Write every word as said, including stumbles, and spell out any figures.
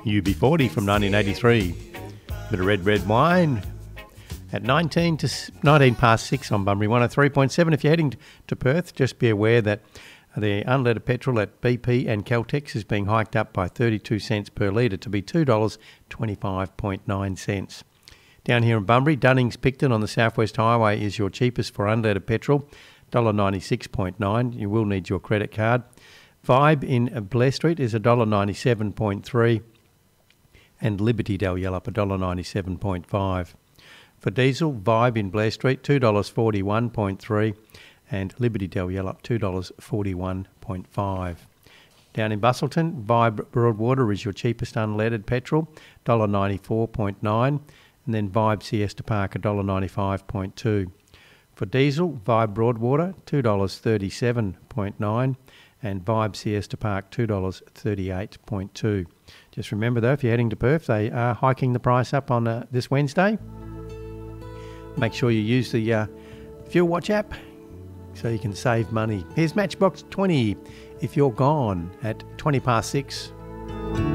U B forty from nineteen eighty-three. Bit of red, red wine at nineteen to nineteen past six on Bunbury one oh three point seven. If you're heading to Perth, just be aware that the unleaded petrol at B P and Caltex is being hiked up by thirty-two cents per litre to be two dollars twenty-five point nine. Down here in Bunbury, Dunnings Picton on the Southwest Highway is your cheapest for unleaded petrol, one dollar ninety-six point nine. You will need your credit card. Vibe in Blair Street is one dollar ninety-seven point three. And Liberty Dalyellup one dollar ninety-seven point five. For diesel, Vibe in Blair Street two dollars forty-one point three and Liberty Dalyellup two dollars forty-one point five. Down in Bustleton, Vibe Broadwater is your cheapest unleaded petrol, one dollar ninety-four point nine, and then Vibe Siesta Park one dollar ninety-five point two. For diesel, Vibe Broadwater two dollars thirty-seven point nine and Vibe Siesta Park two dollars thirty-eight point two. Just remember though, if you're heading to Perth, they are hiking the price up on uh, this Wednesday. Make sure you use the uh, Fuel Watch app so you can save money. Here's Matchbox twenty, If You're Gone, at twenty past six.